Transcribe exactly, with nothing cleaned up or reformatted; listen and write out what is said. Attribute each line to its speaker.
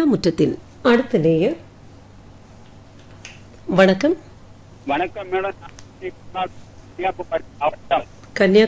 Speaker 1: முற்றத்தின் அடுத்த நேயர். வணக்கம்.
Speaker 2: வணக்கம் மேடம். கன்னியாகுமரி மாவட்டம்
Speaker 1: கன்னியா